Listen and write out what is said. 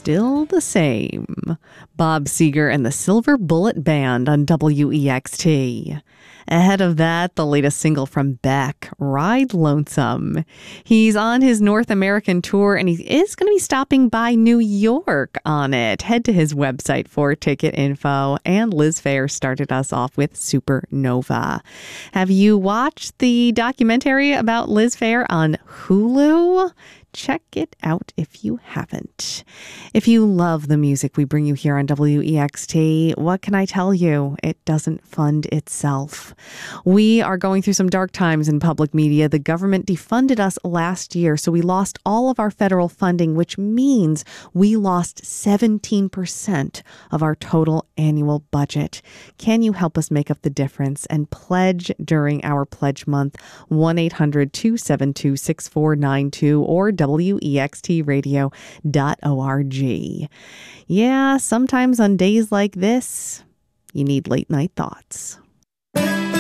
still the same. Bob Seger and the Silver Bullet Band on WEXT. Ahead of that, the latest single from Beck, Ride Lonesome. He's on his North American tour, and he is going to be stopping by New York on it. Head to his website for ticket info. And Liz Phair started us off with Supernova. Have you watched the documentary about Liz Phair on Hulu? Check it out if you haven't. If you love the music we bring you here on WEXT, what can I tell you? It doesn't fund itself. We are going through some dark times in public media. The government defunded us last year, so we lost all of our federal funding, which means we lost 17% of our total annual budget. Can you help us make up the difference and pledge during our pledge month? 1-800-272-6492 or WEXTradio.org. Yeah, sometimes on days like this, you need late night thoughts.